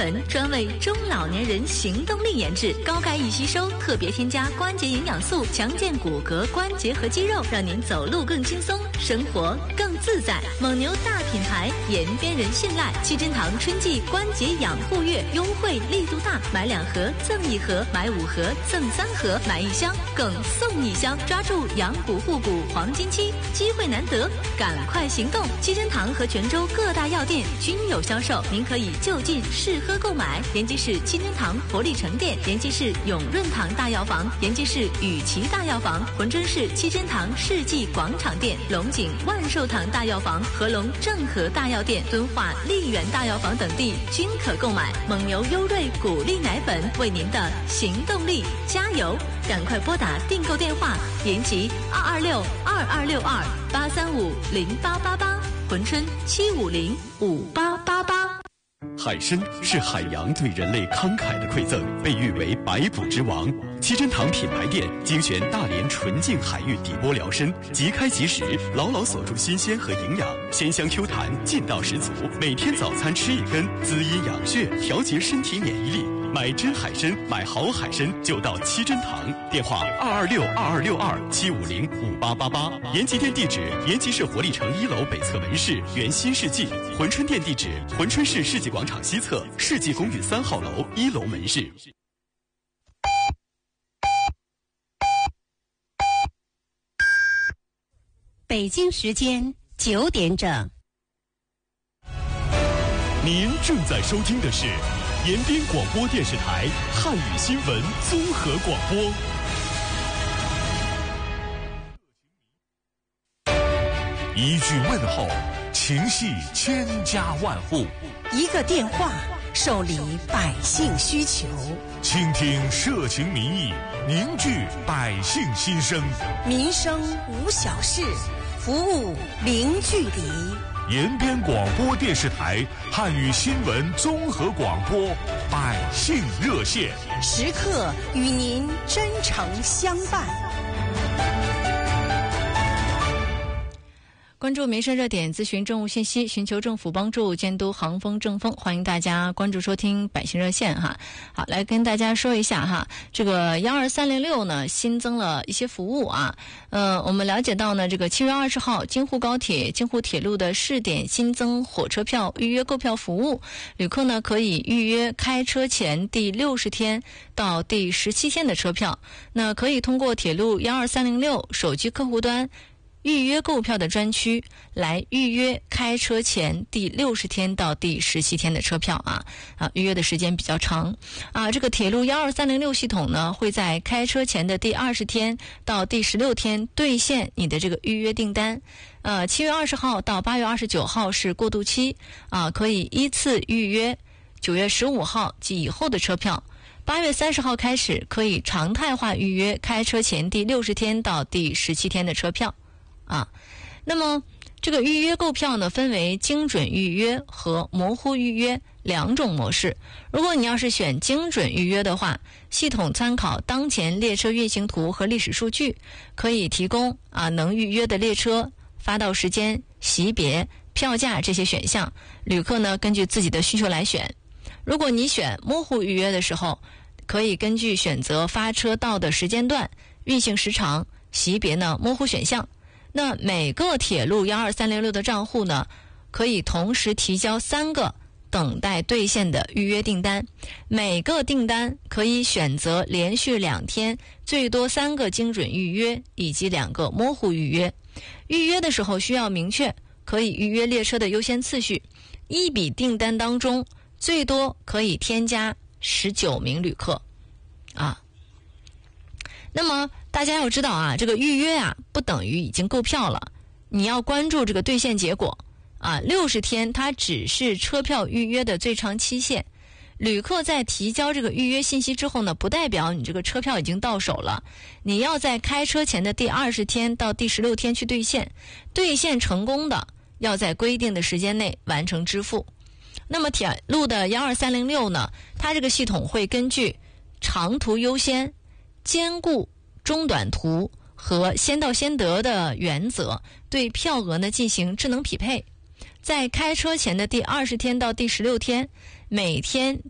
粉，专为中老年人行动力研制，高钙易吸收，特别添加关节营养素，强健骨骼、关节和肌肉，让您走路更轻松，生活更自在。蒙牛大品牌，延边人信赖。七珍堂春季关节养护月优惠力度大，买2盒赠1盒，买5盒赠3盒，买1箱更送1箱，抓住养骨护骨黄金期，机会难得，赶快行动！七珍堂和泉州各大药店均有销售，您可以就近试喝购买。延吉市七珍堂活力城店，延吉市永润堂大药房，延吉市雨琦大药房，珲春市七珍堂世纪广场店，龙井万寿堂大药房，合龙正和大药店，敦化丽园大药房等地均可购买。蒙牛优瑞谷粒奶粉，为您的行动力加油！赶快拨打订购电话：延吉226-2262-835-0888，珲春750-5888。 海参是海洋对人类慷慨的馈赠，被誉为百补之王。七珍堂品牌店精选大连纯净海域底波疗参，即开即食，牢牢锁住新鲜和营养，鲜香 Q 弹，劲道十足。每天早餐吃1根，滋阴养血，调节身体免疫力。买真海参，买好海参就到七珍堂。电话226-2262-750-5888。延吉店地址：延吉市活力城1楼北侧门市原新世纪。珲春店地址：珲春市世纪广场西侧世纪公寓3号楼1楼门市。 北京时间9点整。 您正在收听的是延边广播电视台汉语新闻综合广播。一句问候，情系千家万户； 一个电话，受理百姓需求。 倾听社情民意，凝聚百姓心声。 民生无小事，服务零距离。 延边广播电视台汉语新闻综合广播百姓热线， 时刻与您真诚相伴。 关注民生热点，咨询政务信息，寻求政府帮助，监督行风政风。欢迎大家关注收听百姓热线哈。好，来跟大家说一下哈，这个12306呢新增了一些服务啊。我们了解到呢，这个7月20号京沪高铁、京沪铁路的试点新增火车票预约购票服务，旅客呢可以预约开车前第60天到第17天的车票。那可以通过铁路12306手机客户端预约购票的专区来预约开车前第60天到第17天的车票啊，预约的时间比较长啊。这个铁路12306系统呢，会在开车前的第20天到第16天兑现你的这个预约订单。7月20号到8月29号是过渡期啊，可以依次预约9月15号及以后的车票。8月30号开始可以常态化预约开车前第60天到第17天的车票。那么这个预约购票呢，分为精准预约和模糊预约2种模式。如果你要是选精准预约的话，系统参考当前列车运行图和历史数据，可以提供能预约的列车、发到时间、席别、票价这些选项，旅客呢根据自己的需求来选。如果你选模糊预约的时候，可以根据选择发车到的时间段、运行时长、席别呢模糊选项。那每个铁路12306的账户呢，可以同时提交3个等待兑现的预约订单，每个订单可以选择连续2天最多3个精准预约以及2个模糊预约。预约的时候需要明确可以预约列车的优先次序，一笔订单当中最多可以添加19名旅客啊。那么大家要知道啊，这个预约不等于已经购票了，你要关注这个兑现结果60天它只是车票预约的最长期限。旅客在提交这个预约信息之后呢，不代表你这个车票已经到手了，你要在开车前的第20天到第16天去兑现，兑现成功的要在规定的时间内完成支付。那么铁路的12306呢，它这个系统会根据长途优先、兼顾中短途和先到先得的原则，对票额呢进行智能匹配。在开车前的第20天到第16天，每天